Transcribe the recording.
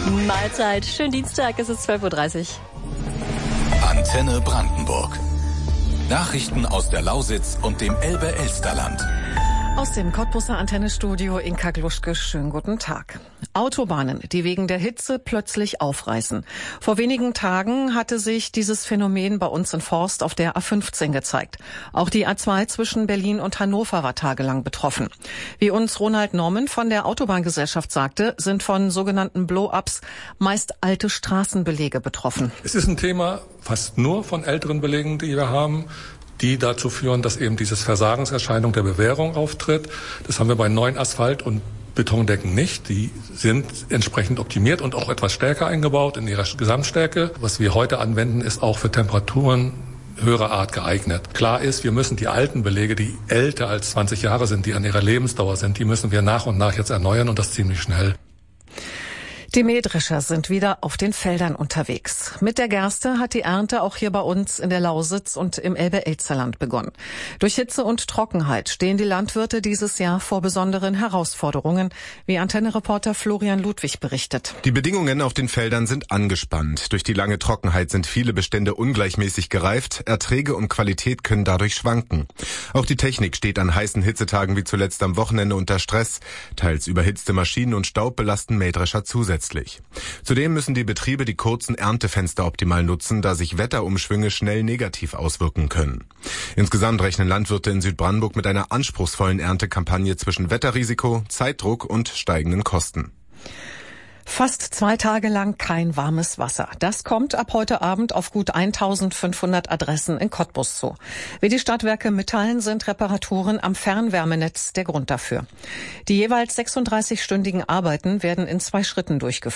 Mahlzeit, schönen Dienstag, es ist 12:30 Uhr. Antenne Brandenburg. Nachrichten aus der Lausitz und dem Elbe-Elsterland. Aus dem Cottbuser Antennestudio Inka Gluschke, schönen guten Tag. Autobahnen, die wegen der Hitze plötzlich aufreißen. Vor wenigen Tagen hatte sich dieses Phänomen bei uns in Forst auf der A15 gezeigt. Auch die A2 zwischen Berlin und Hannover war tagelang betroffen. Wie uns Ronald Norman von der Autobahngesellschaft sagte, sind von sogenannten Blow-ups meist alte Straßenbelege betroffen. Es ist ein Thema fast nur von älteren Belegen, die wir haben, die dazu führen, dass eben dieses Versagenserscheinung der Bewährung auftritt. Das haben wir bei neuen Asphalt- und Betondecken nicht. Die sind entsprechend optimiert und auch etwas stärker eingebaut in ihrer Gesamtstärke. Was wir heute anwenden, ist auch für Temperaturen höherer Art geeignet. Klar ist, wir müssen die alten Belege, die älter als 20 Jahre sind, die an ihrer Lebensdauer sind, die müssen wir nach und nach jetzt erneuern und das ziemlich schnell. Die Mähdrescher sind wieder auf den Feldern unterwegs. Mit der Gerste hat die Ernte auch hier bei uns in der Lausitz und im Elbe-Elsterland begonnen. Durch Hitze und Trockenheit stehen die Landwirte dieses Jahr vor besonderen Herausforderungen, wie Antenne-Reporter Florian Ludwig berichtet. Die Bedingungen auf den Feldern sind angespannt. Durch die lange Trockenheit sind viele Bestände ungleichmäßig gereift. Erträge und Qualität können dadurch schwanken. Auch die Technik steht an heißen Hitzetagen wie zuletzt am Wochenende unter Stress. Teils überhitzte Maschinen und Staub belasten Mähdrescher zusätzlich. Zudem müssen die Betriebe die kurzen Erntefenster optimal nutzen, da sich Wetterumschwünge schnell negativ auswirken können. Insgesamt rechnen Landwirte in Südbrandenburg mit einer anspruchsvollen Erntekampagne zwischen Wetterrisiko, Zeitdruck und steigenden Kosten. Fast 2 Tage lang kein warmes Wasser. Das kommt ab heute Abend auf gut 1500 Adressen in Cottbus zu. Wie die Stadtwerke mitteilen, sind Reparaturen am Fernwärmenetz der Grund dafür. Die jeweils 36-stündigen Arbeiten werden in 2 Schritten durchgeführt.